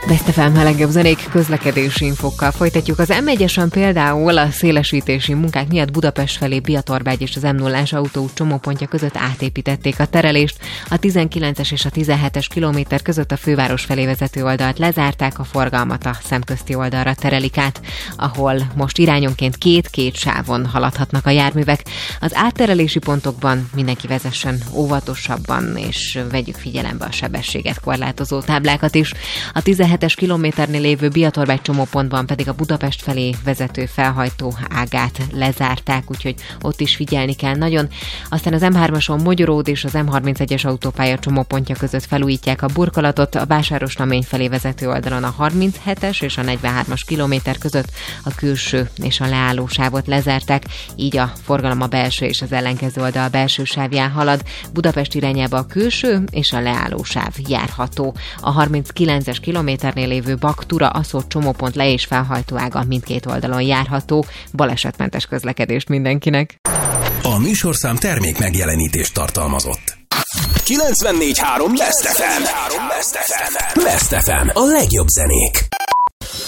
Best FM legjobb zenék közlekedési infokkal folytatjuk. Az M1-esen például a szélesítési munkák miatt Budapest felé Biatorbágy és az M0-ás autóút csomópontja között átépítették a terelést. A 19-es és a 17-es kilométer között a főváros felé vezető oldalt lezárták, a forgalmat a szemközti oldalra terelik át, ahol most irányonként két sávon haladhatnak a járművek. Az átterelési pontokban mindenki vezessen óvatosabban, és vegyük figyelembe a sebességet korlátozó táblákat is. A 17-es kilométernél lévő Biatorbágy csomópontban pedig a Budapest felé vezető felhajtó ágát lezárták, úgyhogy ott is figyelni kell nagyon. Aztán az M3-ason Mogyoród és az M31-es autópálya csomópontja között felújítják a burkolatot, a Vásárosnamény felé vezető oldalon a 37-es és a 43-as kilométer között a külső és a leálló sávot lezárták, így a forgalom a belső és az ellenkező oldal belső sávján halad. Budapest irányába a külső és a leálló sáv járható. A 39-es kilométernél lévő Bak-Tura Aszód csomópont le- és felhajtóága mindkét oldalon járható. Balesetmentes közlekedést mindenkinek! A műsorszám termék megjelenítést tartalmazott. 94.3 Best FM. Best FM. A legjobb zenék.